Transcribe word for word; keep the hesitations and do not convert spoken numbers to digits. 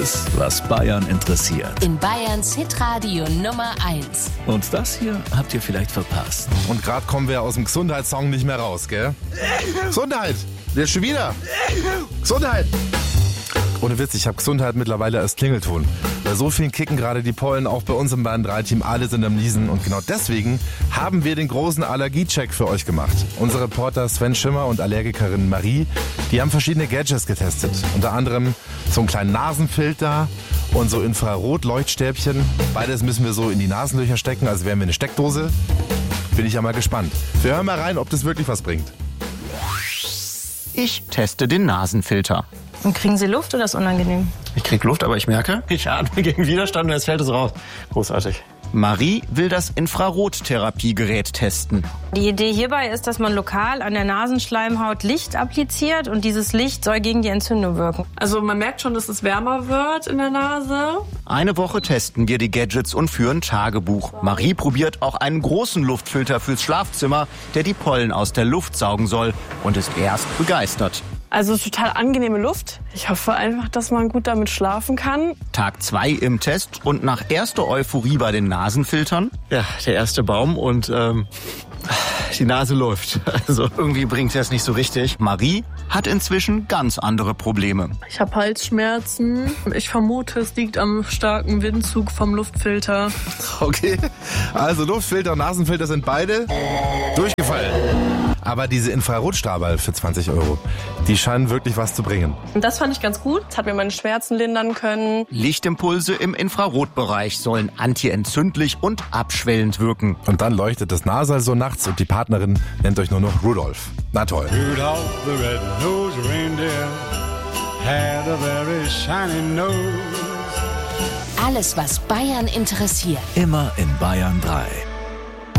Alles, was Bayern interessiert. In Bayerns Hitradio Nummer eins. Und das hier habt ihr vielleicht verpasst. Und gerade kommen wir aus dem Gesundheitssong nicht mehr raus, gell? Gesundheit! Der ist schon wieder! Gesundheit! Ohne Witz, ich habe Gesundheit mittlerweile als Klingelton. Bei so vielen kicken gerade die Pollen, auch bei uns im Bayern drei Team, alle sind am Niesen. Und genau deswegen haben wir den großen Allergiecheck für euch gemacht. Unsere Reporter Sven Schimmer und Allergikerin Marie, die haben verschiedene Gadgets getestet. Unter anderem so einen kleinen Nasenfilter und so Infrarot-Leuchtstäbchen. Beides müssen wir so in die Nasenlöcher stecken, als wären wir eine Steckdose. Bin ich ja mal gespannt. Wir hören mal rein, ob das wirklich was bringt. Ich teste den Nasenfilter. Und kriegen Sie Luft oder ist unangenehm? Ich krieg Luft, aber ich merke, ich atme gegen Widerstand und jetzt fällt es raus. Großartig. Marie will das Infrarottherapiegerät testen. Die Idee hierbei ist, dass man lokal an der Nasenschleimhaut Licht appliziert und dieses Licht soll gegen die Entzündung wirken. Also man merkt schon, dass es wärmer wird in der Nase. Eine Woche testen wir die Gadgets und führen Tagebuch. Marie probiert auch einen großen Luftfilter fürs Schlafzimmer, der die Pollen aus der Luft saugen soll, und ist erst begeistert. Also total angenehme Luft. Ich hoffe einfach, dass man gut damit schlafen kann. Tag zwei im Test und nach erster Euphorie bei den Nasenfiltern. Ja, der erste Baum und ähm, die Nase läuft. Also irgendwie bringt das nicht so richtig. Marie hat inzwischen ganz andere Probleme. Ich habe Halsschmerzen. Ich vermute, es liegt am starken Windzug vom Luftfilter. Okay, also Luftfilter und Nasenfilter sind beide durchgefallen. Aber diese Infrarotstrahler für zwanzig Euro, die scheinen wirklich was zu bringen. Und das fand ich ganz gut. Das hat mir meine Schmerzen lindern können. Lichtimpulse im Infrarotbereich sollen antientzündlich und abschwellend wirken. Und dann leuchtet das Nasal so nachts und die Partnerin nennt euch nur noch Rudolf. Na toll. Rudolph the red-nosed reindeer had a very shiny nose. Alles, was Bayern interessiert. Immer in Bayern drei.